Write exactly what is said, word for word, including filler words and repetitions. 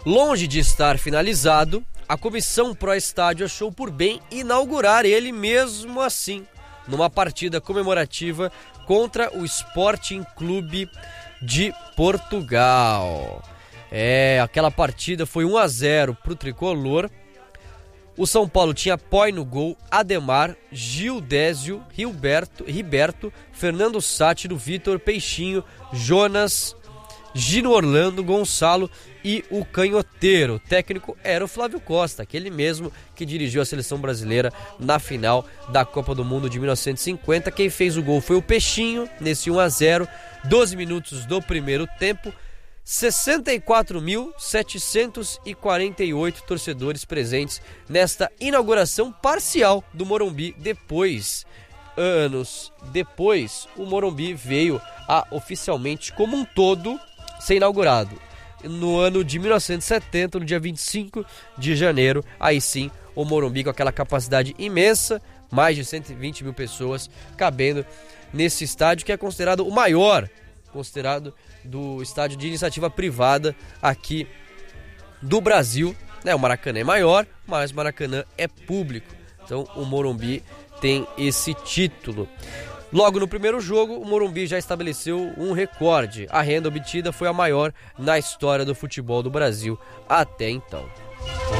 Longe de estar finalizado, a comissão pró-estádio achou por bem inaugurar ele mesmo assim, numa partida comemorativa contra o Sporting Clube de Portugal. É, aquela partida foi um a zero pro tricolor. O São Paulo tinha Poi no gol, Ademar, Gildésio, Gilberto, Riberto, Fernando Sátiro, Vitor, Peixinho, Jonas, Gino Orlando, Gonçalo e o canhoteiro. O técnico era o Flávio Costa, aquele mesmo que dirigiu a seleção brasileira na final da Copa do Mundo de mil novecentos e cinquenta. Quem fez o gol foi o Peixinho, nesse um a zero, doze minutos do primeiro tempo. sessenta e quatro mil setecentos e quarenta e oito torcedores presentes nesta inauguração parcial do Morumbi. Depois, anos depois, o Morumbi veio a oficialmente como um todo ser inaugurado. No ano de mil novecentos e setenta, no dia vinte e cinco de janeiro, aí sim, o Morumbi com aquela capacidade imensa, mais de cento e vinte mil pessoas cabendo nesse estádio que é considerado o maior, considerado do estádio de iniciativa privada aqui do Brasil, né? O Maracanã é maior, mas o Maracanã é público, então o Morumbi tem esse título. Logo no primeiro jogo, o Morumbi já estabeleceu um recorde. A renda obtida foi a maior na história do futebol do Brasil até então.